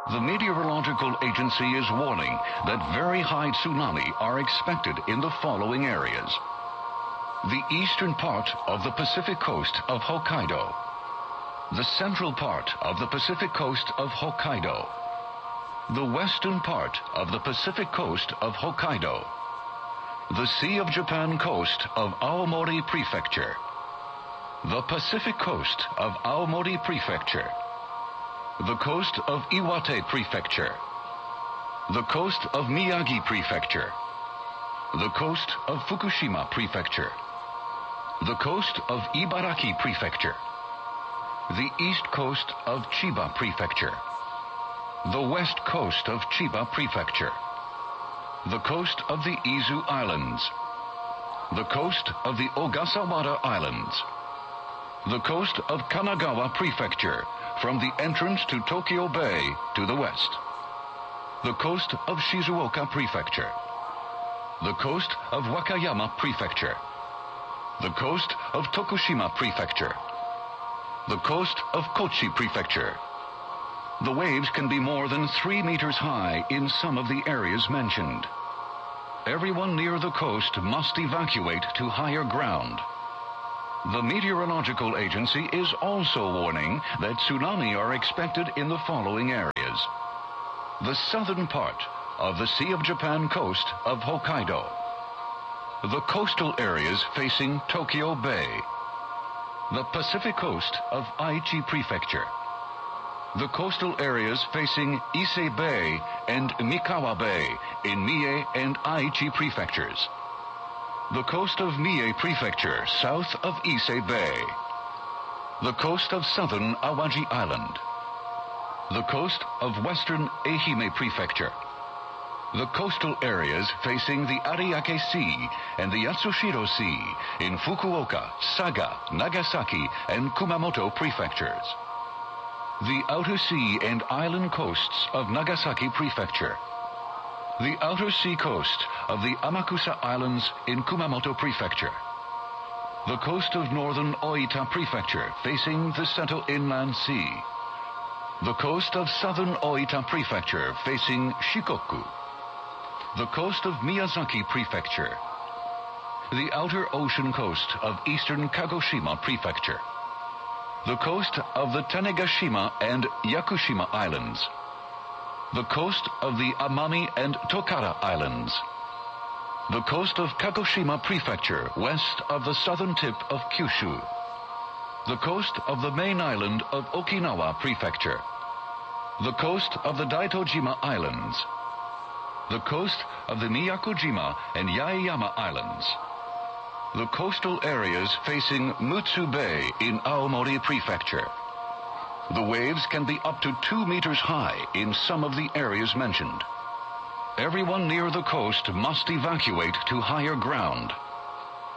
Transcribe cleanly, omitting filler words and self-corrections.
The Meteorological Agency is warning that very high tsunami are expected in the following areas. The eastern part of the Pacific coast of Hokkaido. The central part of the Pacific coast of Hokkaido. The western part of the Pacific coast of Hokkaido. The Sea of Japan coast of Aomori Prefecture. The Pacific coast of Aomori Prefecture. The coast of Iwate Prefecture. The coast of Miyagi Prefecture. The coast of Fukushima Prefecture. The coast of Ibaraki Prefecture. The east coast of Chiba Prefecture. The west coast of Chiba Prefecture. The coast of the Izu Islands. The coast of the Ogasawara Islands. The coast of Kanagawa Prefecture from the entrance to Tokyo Bay to the west. The coast of Shizuoka Prefecture. The coast of Wakayama Prefecture. The coast of Tokushima Prefecture. The coast of Kochi Prefecture. The waves can be more than 3 meters high in some of the areas mentioned. Everyone near the coast must evacuate to higher ground. The Meteorological Agency is also warning that tsunami are expected in the following areas. The southern part of the Sea of Japan coast of Hokkaido. The coastal areas facing Tokyo Bay. The Pacific coast of Aichi Prefecture. The coastal areas facing Ise Bay and Mikawa Bay in Mie and Aichi prefectures. The coast of Mie Prefecture south of Ise Bay. The coast of southern Awaji Island. The coast of western Ehime Prefecture. The coastal areas facing the Ariake Sea and the Yatsushiro Sea in Fukuoka, Saga, Nagasaki, and Kumamoto prefectures. The outer sea and island coasts of Nagasaki Prefecture. The outer sea coast of the Amakusa Islands in Kumamoto Prefecture. The coast of northern Oita Prefecture facing the Seto Inland Sea. The coast of southern Oita Prefecture facing Shikoku. The coast of Miyazaki Prefecture. The outer ocean coast of eastern Kagoshima Prefecture. The coast of the Tanegashima and Yakushima Islands. The coast of the Amami and Tokara Islands. The coast of Kagoshima Prefecture west of the southern tip of Kyushu. The coast of the main island of Okinawa Prefecture. The coast of the Daitojima Islands. The coast of the Miyakojima and Yaeyama Islands. The coastal areas facing Mutsu Bay in Aomori Prefecture. The waves can be up to 2 meters high in some of the areas mentioned. Everyone near the coast must evacuate to higher ground.